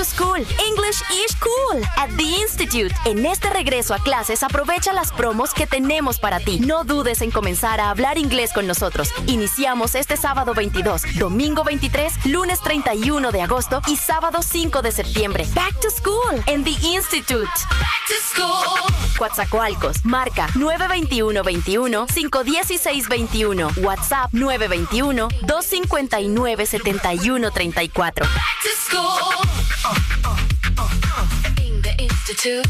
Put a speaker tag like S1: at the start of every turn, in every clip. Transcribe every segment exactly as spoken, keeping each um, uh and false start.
S1: school. English is cool at The Institute. En este regreso a clases, aprovecha las promos que tenemos para ti. No dudes en comenzar a hablar inglés con nosotros. Iniciamos este sábado veintidós, domingo veintitrés, lunes treinta y uno de agosto y sábado cinco de septiembre. Back to school en The Institute. Back to school. Coatzacoalcos, marca nueve veintiuno veintiuno, cinco dieciséis veintiuno. WhatsApp nueve veintiuno, dos cincuenta y nueve, setenta y uno treinta y cuatro. Back to school. In the Institute.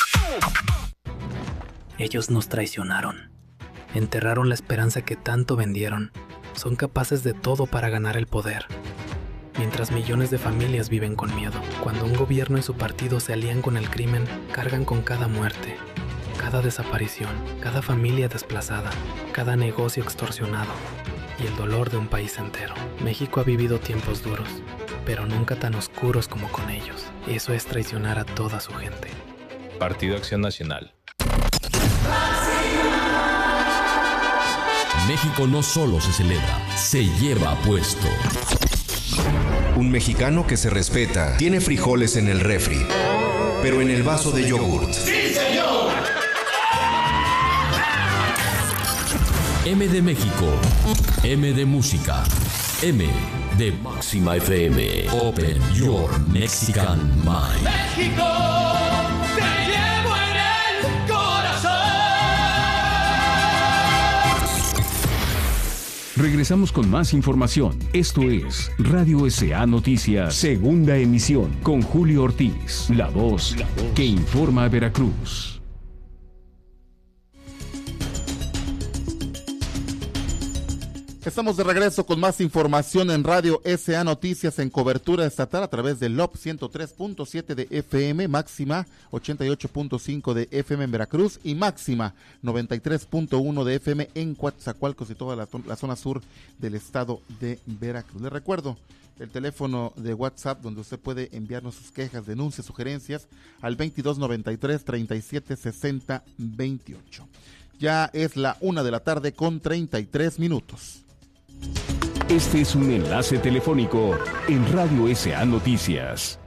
S2: Ellos nos traicionaron. Enterraron la esperanza que tanto vendieron. Son capaces de todo para ganar el poder. Mientras millones de familias viven con miedo. Cuando un gobierno y su partido se alían con el crimen, cargan con cada muerte, cada desaparición, cada familia desplazada, cada negocio extorsionado y el dolor de un país entero. México ha vivido tiempos duros, pero nunca tan oscuros como con ellos. Eso es traicionar a toda su gente.
S3: Partido Acción Nacional.
S4: México no solo se celebra, se lleva puesto.
S5: Un mexicano que se respeta tiene frijoles en el refri, pero en el vaso de yogurt.
S4: ¡Sí, señor! M de México, M de música, M de Máxima F M. Open your Mexican mind.
S6: México, te llevo en el corazón.
S7: Regresamos con más información. Esto es Radio S A Noticias, segunda emisión, con Julio Ortiz, la voz, la voz que informa a Veracruz.
S8: Estamos de regreso con más información en Radio S A Noticias en cobertura estatal a través del L O P ciento tres punto siete de F M, máxima ochenta y ocho punto cinco de F M en Veracruz y máxima noventa y tres punto uno de F M en Coatzacoalcos y toda la, la zona sur del estado de Veracruz. Les recuerdo el teléfono de WhatsApp donde usted puede enviarnos sus quejas, denuncias, sugerencias al veintidós noventa y tres, treinta y siete sesenta, veintiocho. Ya es la una de la tarde con treinta y tres minutos.
S7: Este es un enlace telefónico en Radio S A Noticias.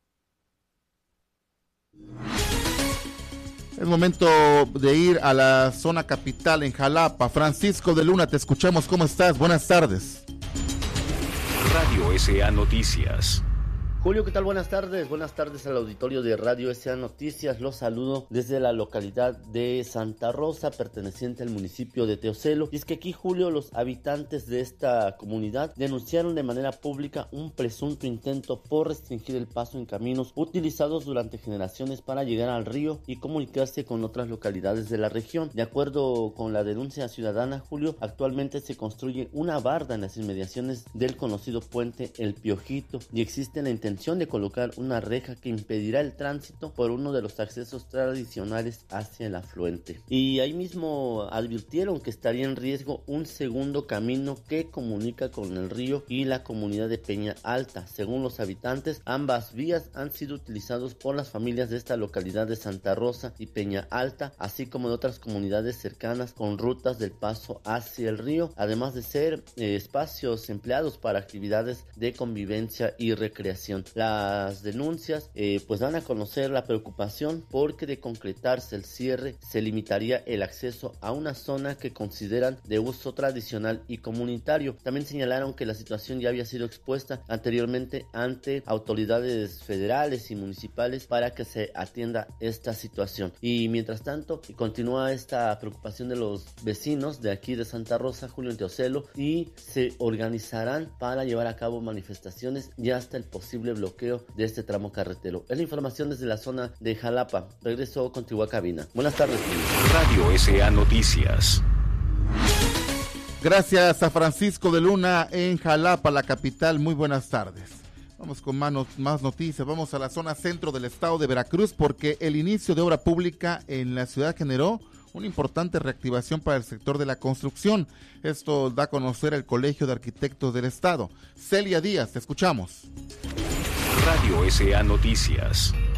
S8: Es momento de ir a la zona capital en Jalapa. Francisco de Luna, te escuchamos. ¿Cómo estás? Buenas tardes.
S7: Radio S A Noticias.
S9: Julio, ¿qué tal? Buenas tardes. Buenas tardes al auditorio de Radio S A Noticias. Los saludo desde la localidad de Santa Rosa, perteneciente al municipio de Teocelo. Y es que aquí, Julio, los habitantes de esta comunidad denunciaron de manera pública un presunto intento por restringir el paso en caminos utilizados durante generaciones para llegar al río y comunicarse con otras localidades de la región. De acuerdo con la denuncia ciudadana, Julio, actualmente se construye una barda en las inmediaciones del conocido puente El Piojito y existe la intención de colocar una reja que impedirá el tránsito por uno de los accesos tradicionales hacia el afluente. Y ahí mismo advirtieron que estaría en riesgo un segundo camino que comunica con el río y la comunidad de Peña Alta. Según los habitantes, ambas vías han sido utilizadas por las familias de esta localidad de Santa Rosa y Peña Alta, así como de otras comunidades cercanas con rutas del paso hacia el río, además de ser eh, espacios empleados para actividades de convivencia y recreación. Las denuncias eh, pues dan a conocer la preocupación porque de concretarse el cierre se limitaría el acceso a una zona que consideran de uso tradicional y comunitario. También señalaron que la situación ya había sido expuesta anteriormente ante autoridades federales y municipales para que se atienda esta situación. Y mientras tanto continúa esta preocupación de los vecinos de aquí de Santa Rosa, Julio, en Teocelo, y se organizarán para llevar a cabo manifestaciones y hasta el posible bloqueo de este tramo carretero. Es la información desde la zona de Jalapa. Regreso contigo a cabina. Buenas tardes.
S7: Radio S A Noticias.
S8: Gracias a Francisco de Luna en Jalapa, la capital. Muy buenas tardes. Vamos con más, más noticias. Vamos a la zona centro del estado de Veracruz porque el inicio de obra pública en la ciudad generó una importante reactivación para el sector de la construcción. Esto da a conocer el Colegio de Arquitectos del Estado. Celia Díaz, te escuchamos.
S7: Radio S A Noticias.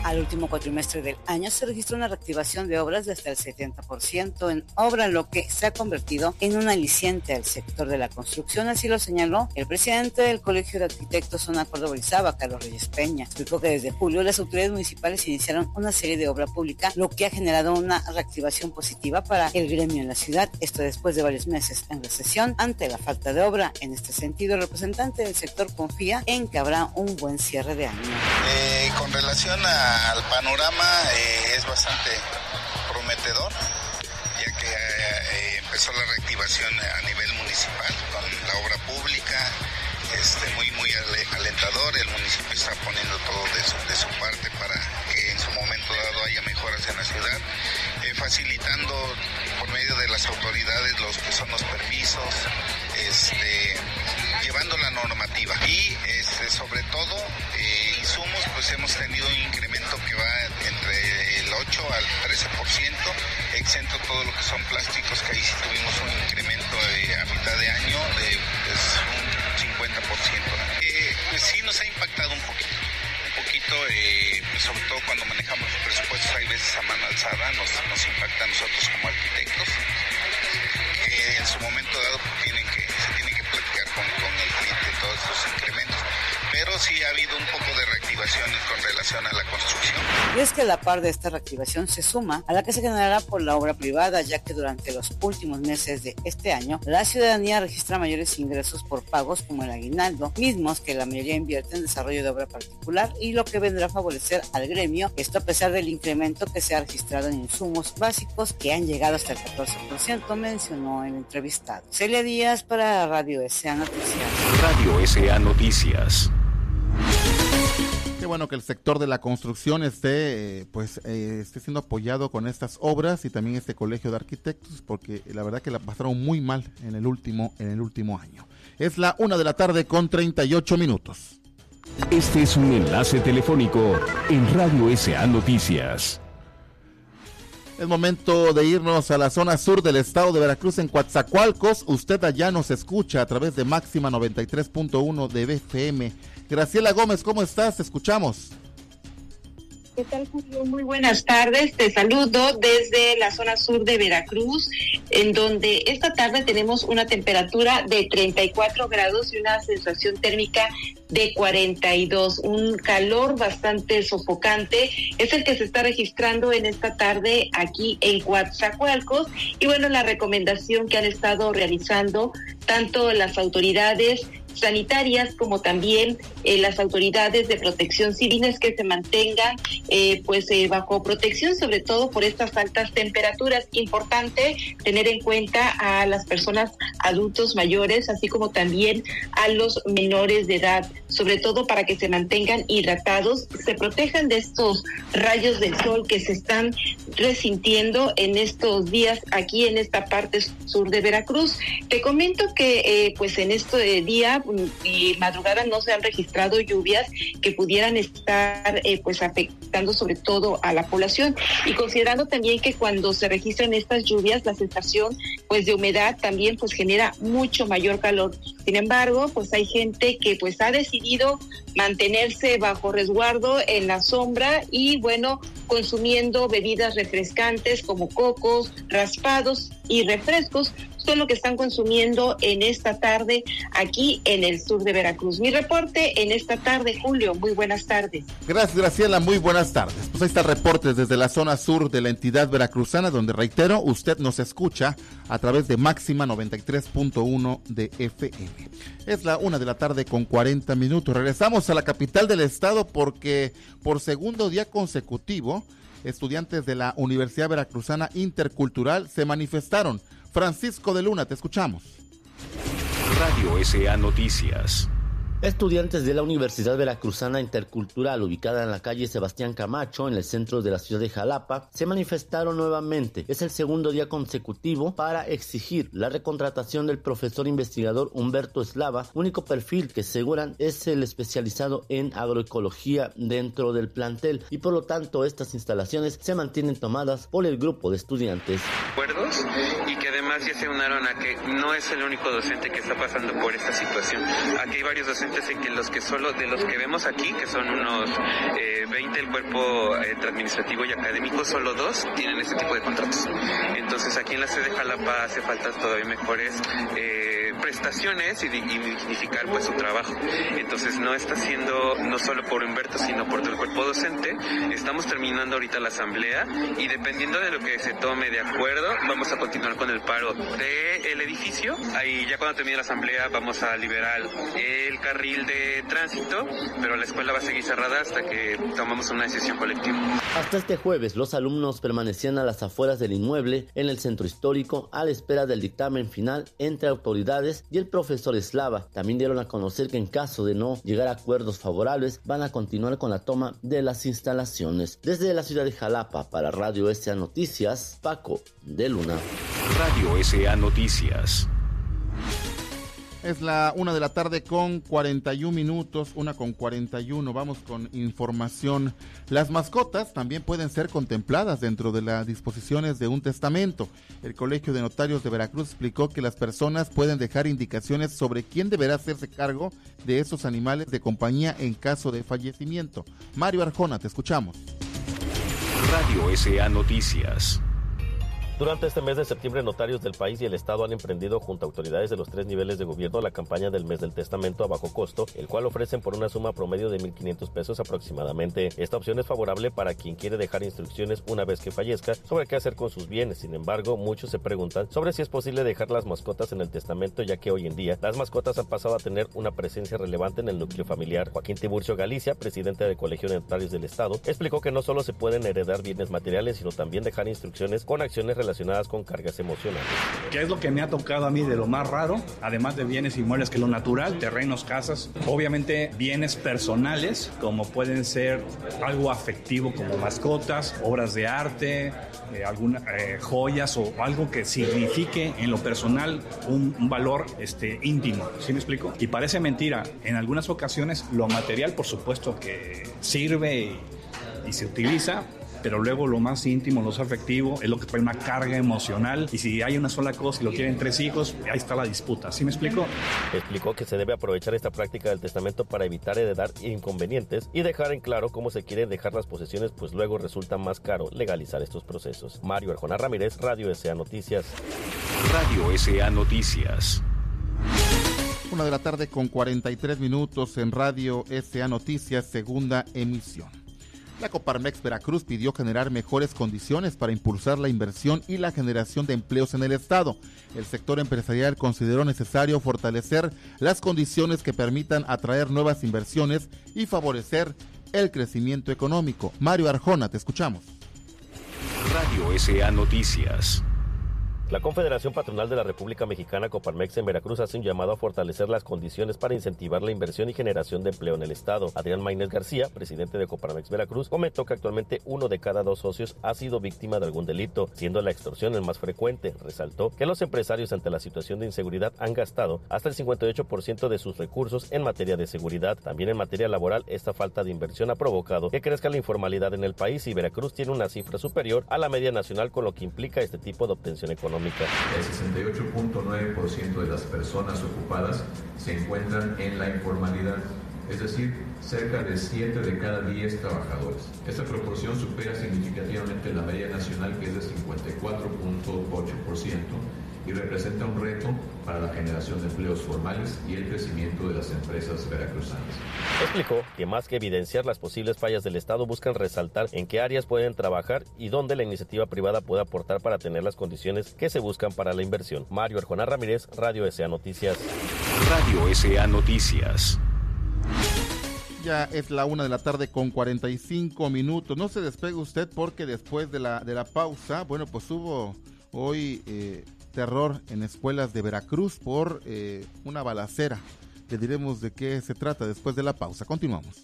S10: Al último cuatrimestre del año se registró una reactivación de obras de hasta el setenta por ciento en obra, lo que se ha convertido en un aliciente al sector de la construcción, así lo señaló el presidente del Colegio de Arquitectos Zona Córdoba Orizaba, Carlos Reyes Peña. Explicó que desde julio las autoridades municipales iniciaron una serie de obra pública, lo que ha generado una reactivación positiva para el gremio en la ciudad, esto después de varios meses en recesión ante la falta de obra. En este sentido, el representante del sector confía en que habrá un buen cierre de año.
S11: Eh, con relación al panorama, eh, es bastante prometedor, ya que eh, empezó la reactivación a nivel municipal con la obra pública, este, muy muy alentador. El municipio está poniendo todo de su, de su parte para que en su momento dado haya mejoras en la ciudad, eh, facilitando por medio de las autoridades los que son los permisos, este, llevando la normativa y este, sobre todo eh, insumos, pues hemos tenido un incremento que va entre el ocho al trece por ciento, exento todo lo que son plásticos, que ahí sí tuvimos un incremento de, a mitad de año de pues, un cincuenta por ciento. Eh, pues sí nos ha impactado un poquito, un poquito, eh, pues sobre todo cuando manejamos los presupuestos hay veces a mano alzada, nos, nos impacta a nosotros como arquitectos, que en su momento dado pues, tienen que, se tienen que platicar con, con el cliente todos estos incrementos. Pero sí ha habido un poco de reactivaciones con relación a la construcción.
S10: Y es que a la par de esta reactivación se suma a la que se generará por la obra privada, ya que durante los últimos meses de este año, la ciudadanía registra mayores ingresos por pagos como el aguinaldo, mismos que la mayoría invierte en desarrollo de obra particular y lo que vendrá a favorecer al gremio, esto a pesar del incremento que se ha registrado en insumos básicos que han llegado hasta el catorce por ciento, mencionó el entrevistado. Celia Díaz para Radio S A Noticias.
S7: Radio S A Noticias.
S8: Qué bueno que el sector de la construcción esté, eh, pues, eh, esté siendo apoyado con estas obras y también este colegio de arquitectos, porque la verdad que la pasaron muy mal en el último, en el último año. Es la una de la tarde con treinta y ocho minutos.
S7: Este es un enlace telefónico en Radio S A Noticias.
S8: Es momento de irnos a la zona sur del estado de Veracruz, en Coatzacoalcos. Usted allá nos escucha a través de Máxima noventa y tres punto uno de B F M. Graciela Gómez, ¿cómo estás? Te escuchamos.
S12: ¿Qué tal, Julio? Muy buenas tardes. Te saludo desde la zona sur de Veracruz, en donde esta tarde tenemos una temperatura de treinta y cuatro grados y una sensación térmica de cuarenta y dos. Un calor bastante sofocante es el que se está registrando en esta tarde aquí en Coatzacoalcos. Y bueno, la recomendación que han estado realizando tanto las autoridades sanitarias como también eh, las autoridades de protección civil es que se mantengan eh, pues eh, bajo protección, sobre todo por estas altas temperaturas. Importante tener en cuenta a las personas adultos mayores, así como también a los menores de edad, sobre todo para que se mantengan hidratados, se protejan de estos rayos del sol que se están resintiendo en estos días aquí en esta parte sur de Veracruz. Te comento que eh, pues en este día y madrugada no se han registrado lluvias que pudieran estar eh, pues afectando sobre todo a la población, y considerando también que cuando se registran estas lluvias la sensación pues de humedad también pues genera mucho mayor calor. Sin embargo, pues hay gente que pues ha decidido mantenerse bajo resguardo en la sombra y bueno, consumiendo bebidas refrescantes como cocos, raspados y refrescos. Son lo que están consumiendo en esta tarde aquí en el sur de Veracruz. Mi reporte en esta tarde, Julio. Muy buenas tardes.
S8: Gracias, Graciela. Muy buenas tardes. Pues ahí está el reporte desde la zona sur de la entidad veracruzana, donde, reitero, usted nos escucha a través de Máxima noventa y tres punto uno de F M. Es la una de la tarde con cuarenta minutos. Regresamos a la capital del estado porque por segundo día consecutivo, estudiantes de la Universidad Veracruzana Intercultural se manifestaron. Francisco de Luna, te escuchamos.
S7: Radio S A Noticias.
S9: Estudiantes de la Universidad Veracruzana Intercultural, ubicada en la calle Sebastián Camacho, en el centro de la ciudad de Jalapa, se manifestaron nuevamente. Es el segundo día consecutivo para exigir la recontratación del profesor investigador Humberto Eslava, único perfil que aseguran es el especializado en agroecología dentro del plantel, y por lo tanto estas instalaciones se mantienen tomadas por el grupo de estudiantes.
S13: Acuerdos y que además además ya se unaron a que no es el único docente que está pasando por esta situación. Aquí hay varios docentes en que los que solo, de los que vemos aquí, que son unos eh, veinte el cuerpo eh, administrativo y académico, solo dos tienen este tipo de contratos. Entonces aquí en la sede de Jalapa hace falta todavía mejores eh, prestaciones y, y dignificar pues su trabajo. Entonces no está siendo no solo por Humberto, sino por todo el cuerpo docente. Estamos terminando ahorita la asamblea y dependiendo de lo que se tome de acuerdo, vamos a continuar con el paro del edificio. Ahí ya cuando termine la asamblea vamos a liberar el carril de tránsito, pero la escuela va a seguir cerrada hasta que tomamos una decisión colectiva.
S9: Hasta este jueves, los alumnos permanecían a las afueras del inmueble en el centro histórico a la espera del dictamen final entre autoridades y el profesor Eslava. También dieron a conocer que en caso de no llegar a acuerdos favorables, van a continuar con la toma de las instalaciones. Desde la ciudad de Jalapa, para Radio S A Noticias, Paco de Luna.
S7: Radio S A Noticias.
S8: Es la una de la tarde con cuarenta y un minutos, una con cuarenta y uno. Vamos con información. Las mascotas también pueden ser contempladas dentro de las disposiciones de un testamento. El Colegio de Notarios de Veracruz explicó que las personas pueden dejar indicaciones sobre quién deberá hacerse cargo de esos animales de compañía en caso de fallecimiento. Mario Arjona, te escuchamos.
S7: Radio S A Noticias.
S14: Durante este mes de septiembre, notarios del país y el Estado han emprendido junto a autoridades de los tres niveles de gobierno la campaña del mes del testamento a bajo costo, el cual ofrecen por una suma promedio de mil quinientos pesos aproximadamente. Esta opción es favorable para quien quiere dejar instrucciones una vez que fallezca sobre qué hacer con sus bienes. Sin embargo, muchos se preguntan sobre si es posible dejar las mascotas en el testamento, ya que hoy en día las mascotas han pasado a tener una presencia relevante en el núcleo familiar. Joaquín Tiburcio Galicia, presidente del Colegio de Notarios del Estado, explicó que no solo se pueden heredar bienes materiales, sino también dejar instrucciones con acciones relacionadas con cargas emocionales.
S15: ¿Qué es lo que me ha tocado a mí de lo más raro? Además de bienes inmuebles, que lo natural, terrenos, casas, obviamente bienes personales, como pueden ser algo afectivo como mascotas, obras de arte, eh, algunas eh, joyas o algo que signifique en lo personal un, un valor este, íntimo. ¿Sí me explico? Y parece mentira, en algunas ocasiones lo material por supuesto que sirve y, y se utiliza, pero luego lo más íntimo, lo más afectivo, es lo que trae una carga emocional. Y si hay una sola cosa y lo quieren tres hijos, ahí está la disputa. ¿Sí me explico?
S14: Explicó que se debe aprovechar esta práctica del testamento para evitar heredar inconvenientes y dejar en claro cómo se quieren dejar las posesiones, pues luego resulta más caro legalizar estos procesos. Mario Arjona Ramírez, Radio S A Noticias.
S7: Radio S A Noticias.
S8: Una de la tarde con cuarenta y tres minutos en Radio S A Noticias, segunda emisión. La Coparmex Veracruz pidió generar mejores condiciones para impulsar la inversión y la generación de empleos en el estado. El sector empresarial consideró necesario fortalecer las condiciones que permitan atraer nuevas inversiones y favorecer el crecimiento económico. Mario Arjona, te escuchamos.
S7: Radio S A Noticias.
S14: La Confederación Patronal de la República Mexicana, Coparmex, en Veracruz hace un llamado a fortalecer las condiciones para incentivar la inversión y generación de empleo en el estado. Adrián Maínez García, presidente de Coparmex Veracruz, comentó que actualmente uno de cada dos socios ha sido víctima de algún delito, siendo la extorsión el más frecuente. Resaltó que los empresarios ante la situación de inseguridad han gastado hasta el cincuenta y ocho por ciento de sus recursos en materia de seguridad. También en materia laboral, esta falta de inversión ha provocado que crezca la informalidad en el país y Veracruz tiene una cifra superior a la media nacional, con lo que implica este tipo de obtención económica.
S3: El sesenta y ocho punto nueve por ciento de las personas ocupadas se encuentran en la informalidad, es decir, cerca de siete de cada diez trabajadores. Esta proporción supera significativamente la media nacional, que es de cincuenta y cuatro punto ocho por ciento, y representa un reto para la generación de empleos formales y el crecimiento de las empresas veracruzanas.
S14: Explicó que más que evidenciar las posibles fallas del Estado, buscan resaltar en qué áreas pueden trabajar y dónde la iniciativa privada puede aportar para tener las condiciones que se buscan para la inversión. Mario Arjona Ramírez, Radio S A Noticias.
S7: Radio S A Noticias.
S8: Ya es la una de la tarde con cuarenta y cinco minutos. No se despegue usted, porque después de la, de la pausa, bueno, pues hubo hoy eh, terror en escuelas de Veracruz por eh, una balacera. Le diremos de qué se trata después de la pausa. Continuamos.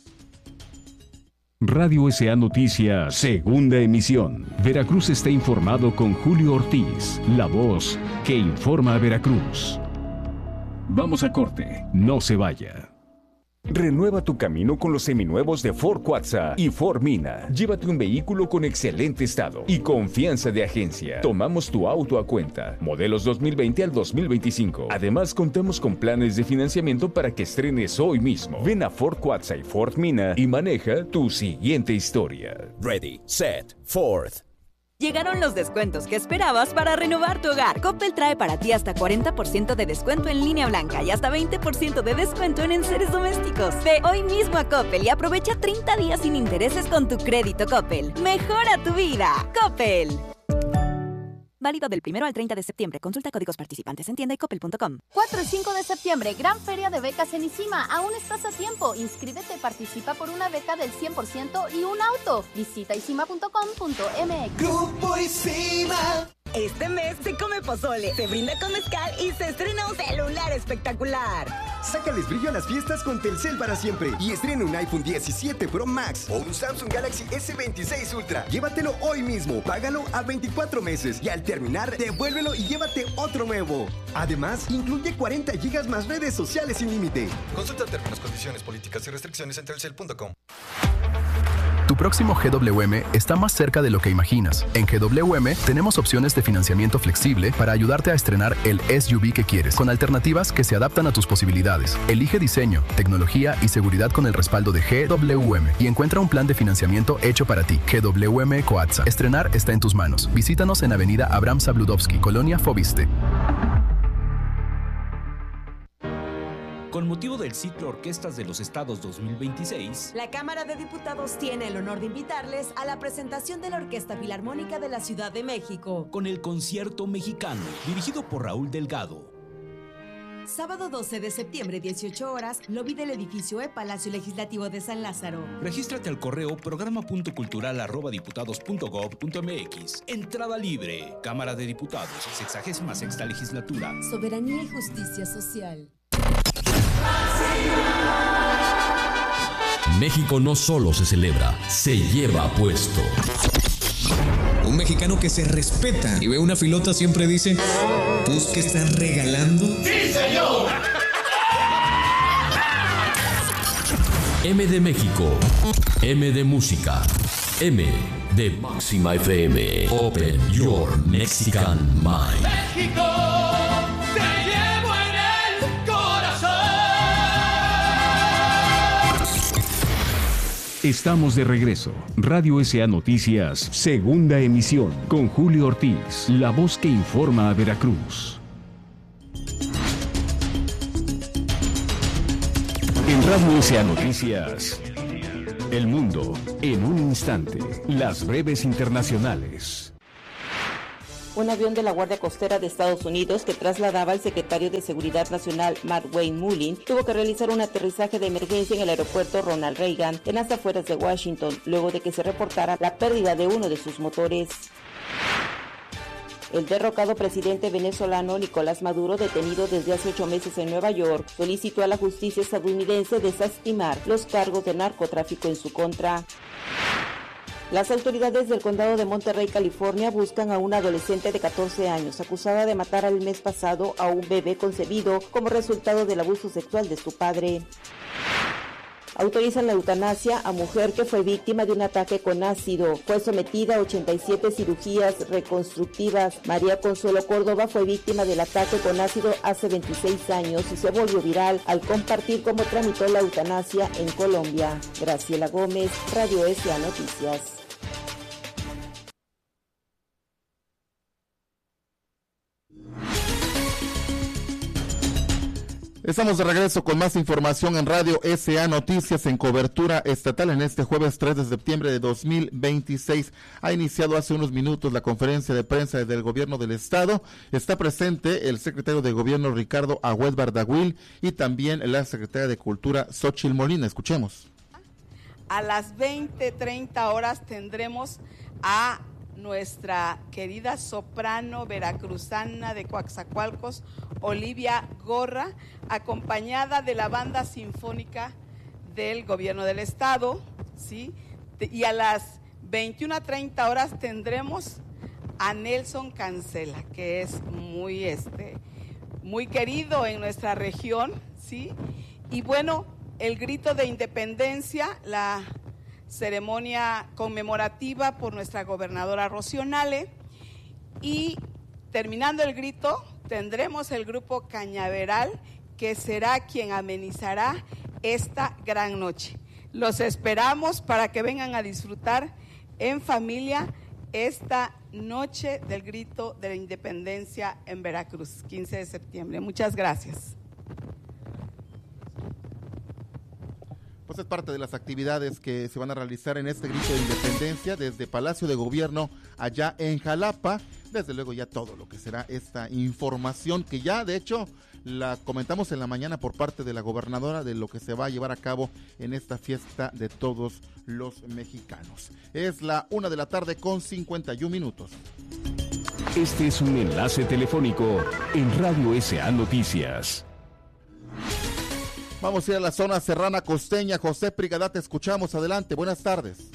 S7: Radio S A Noticias, segunda emisión. Veracruz está informado con Julio Ortiz, la voz que informa a Veracruz. Vamos a corte, no se vaya. Renueva tu camino con los seminuevos de Ford Cuatza y Ford Mina. Llévate un vehículo con excelente estado y confianza de agencia. Tomamos tu auto a cuenta. Modelos dos mil veinte al dos mil veinticinco. Además, contamos con planes de financiamiento para que estrenes hoy mismo. Ven a Ford Cuatza y Ford Mina y maneja tu siguiente historia.
S16: Ready, set, Ford.
S17: Llegaron los descuentos que esperabas para renovar tu hogar. Coppel trae para ti hasta cuarenta por ciento de descuento en línea blanca y hasta veinte por ciento de descuento en enseres domésticos. Ve hoy mismo a Coppel y aprovecha treinta días sin intereses con tu crédito Coppel. ¡Mejora tu vida! ¡Coppel! Válido del primero al treinta de septiembre. Consulta códigos participantes en tienda y coppel punto com.
S18: cuatro y cinco de septiembre, gran feria de becas en ICIMA. Aún estás a tiempo. Inscríbete, participa por una beca del cien por ciento y un auto. Visita isima punto com punto m x.
S19: Grupo ICIMA.
S20: Este mes se come pozole, se brinda con mezcal y se estrena un celular espectacular.
S21: Sácales brillo a las fiestas con Telcel para siempre y estrena un iPhone diecisiete Pro Max o un Samsung Galaxy ese veintiséis Ultra. Llévatelo hoy mismo, págalo a veinticuatro meses y al terminar, devuélvelo y llévate otro nuevo. Además, incluye cuarenta gigas más redes sociales sin límite.
S22: Consulta términos, condiciones, políticas y restricciones en telcel punto com.
S23: Tu próximo G W M está más cerca de lo que imaginas. En G W M tenemos opciones de financiamiento flexible para ayudarte a estrenar el S U V que quieres, con alternativas que se adaptan a tus posibilidades. Elige diseño, tecnología y seguridad con el respaldo de G W M y encuentra un plan de financiamiento hecho para ti. G W M Coatza. Estrenar está en tus manos. Visítanos en Avenida Abraham Sabludowski, Colonia Fobiste.
S24: Con motivo del ciclo Orquestas de los Estados dos mil veintiséis,
S25: la Cámara de Diputados tiene el honor de invitarles a la presentación de la Orquesta Filarmónica de la Ciudad de México,
S24: con el Concierto Mexicano, dirigido por Raúl Delgado.
S25: Sábado doce de septiembre, dieciocho horas, lobby del edificio E Palacio Legislativo de San Lázaro.
S24: Regístrate al correo programa punto cultural arroba diputados punto gob punto m x. Entrada libre. Cámara de Diputados, sexagésima sexta legislatura.
S25: Soberanía y justicia social.
S4: México no solo se celebra, se lleva puesto.
S26: Un mexicano que se respeta y ve una filota siempre dice, ¿pues qué están regalando?
S6: ¡Sí, señor!
S4: M de México, M de Música, M de Máxima F M. Open your Mexican mind.
S6: ¡México!
S7: Estamos de regreso. Radio S A Noticias, segunda emisión, con Julio Ortiz, la voz que informa a Veracruz. En Radio S A Noticias, el mundo en un instante, las breves internacionales.
S27: Un avión de la Guardia Costera de Estados Unidos que trasladaba al secretario de Seguridad Nacional Matt Wayne Mullin tuvo que realizar un aterrizaje de emergencia en el aeropuerto Ronald Reagan en las afueras de Washington, luego de que se reportara la pérdida de uno de sus motores. El derrocado presidente venezolano Nicolás Maduro, detenido desde hace ocho meses en Nueva York, solicitó a la justicia estadounidense desestimar los cargos de narcotráfico en su contra. Las autoridades del condado de Monterrey, California, buscan a una adolescente de catorce años acusada de matar el mes pasado a un bebé concebido como resultado del abuso sexual de su padre. Autorizan la eutanasia a mujer que fue víctima de un ataque con ácido. Fue sometida a ochenta y siete cirugías reconstructivas. María Consuelo Córdoba fue víctima del ataque con ácido hace veintiséis años y se volvió viral al compartir cómo tramitó la eutanasia en Colombia. Graciela Gómez, Radio S A Noticias.
S8: Estamos de regreso con más información en Radio S A Noticias en cobertura estatal en este jueves tres de septiembre de dos mil veintiséis. Ha iniciado hace unos minutos la conferencia de prensa del gobierno del estado. Está presente el secretario de gobierno Ricardo Agüed Bardagüil y también la secretaria de Cultura Xóchitl Molina. Escuchemos.
S28: A las veinte treinta horas tendremos a nuestra querida soprano veracruzana de Coaxacualcos, Olivia Gorra, acompañada de la banda sinfónica del gobierno del estado, ¿sí? Y a las veintiuna treinta horas tendremos a Nelson Cancela, que es muy, este, muy querido en nuestra región, ¿sí? Y bueno, el grito de independencia, la ceremonia conmemorativa por nuestra gobernadora Rocío Nale, y terminando el grito tendremos el grupo Cañaveral, que será quien amenizará esta gran noche. Los esperamos para que vengan a disfrutar en familia esta noche del grito de la independencia en Veracruz, quince de septiembre. Muchas gracias.
S8: Pues es parte de las actividades que se van a realizar en este grito de independencia desde Palacio de Gobierno allá en Jalapa. Desde luego ya todo lo que será esta información que ya de hecho la comentamos en la mañana por parte de la gobernadora de lo que se va a llevar a cabo en esta fiesta de todos los mexicanos. Es la una de la tarde con cincuenta y un minutos.
S7: Este es un enlace telefónico en Radio S A Noticias.
S8: Vamos a ir a la zona serrana costeña. José Prigadá, te escuchamos. Adelante, buenas tardes.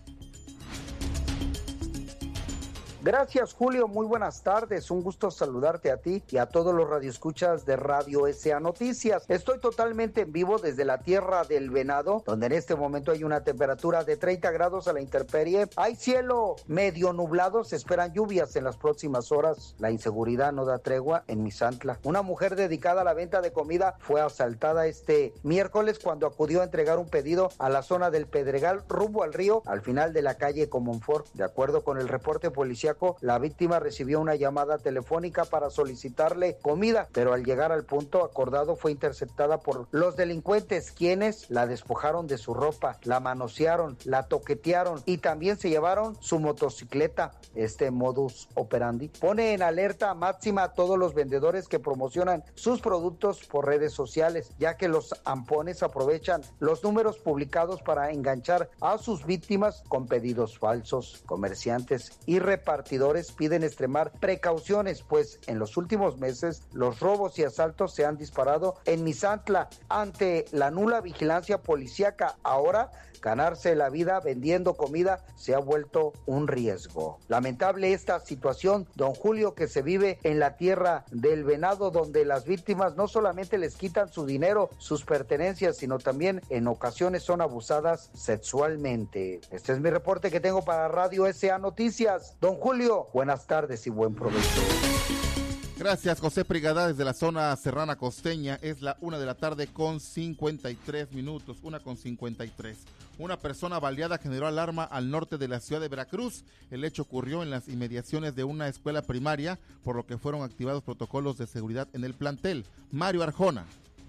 S1: Gracias, Julio, muy buenas tardes, un gusto saludarte a ti y a todos los radioescuchas de Radio S A Noticias. Estoy totalmente en vivo desde la Tierra del Venado, donde en este momento hay una temperatura de treinta grados a la intemperie, hay cielo medio nublado, se esperan lluvias en las próximas horas, la inseguridad no da tregua en Misantla. Una mujer dedicada a la venta de comida fue asaltada este miércoles cuando acudió a entregar un pedido a la zona del Pedregal, rumbo al río, al final de la calle Comonfort. De acuerdo con el reporte policial, la víctima recibió una llamada telefónica para solicitarle comida, pero al llegar al punto acordado fue interceptada por los delincuentes, quienes la despojaron de su ropa, la manosearon, la toquetearon y también se llevaron su motocicleta. Este modus operandi pone en alerta máxima a todos los vendedores que promocionan sus productos por redes sociales, ya que los ampones aprovechan los números publicados para enganchar a sus víctimas con pedidos falsos. Comerciantes y repartidores Partidores piden extremar precauciones, pues en los últimos meses los robos y asaltos se han disparado en Misantla ante la nula vigilancia policíaca. Ahora, ganarse la vida vendiendo comida se ha vuelto un riesgo. Lamentable esta situación, don Julio, que se vive en la Tierra del Venado, donde las víctimas no solamente les quitan su dinero, sus pertenencias, sino también en ocasiones son abusadas sexualmente. Este es mi reporte que tengo para Radio S A Noticias. Don Julio, buenas tardes y buen provecho.
S8: Gracias, José Prigadá, desde la zona serrana costeña. Es la una de la tarde con cincuenta y tres minutos, una con cincuenta y tres. Una persona baleada generó alarma al norte de la ciudad de Veracruz. El hecho ocurrió en las inmediaciones de una escuela primaria, por lo que fueron activados protocolos de seguridad en el plantel. Mario Arjona.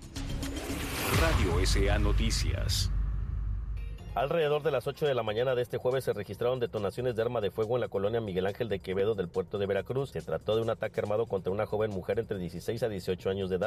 S7: Radio S A Noticias.
S14: Alrededor de las ocho de la mañana de este jueves se registraron detonaciones de arma de fuego en la colonia Miguel Ángel de Quevedo del puerto de Veracruz. Se trató de un ataque armado contra una joven mujer entre dieciséis a dieciocho años de edad.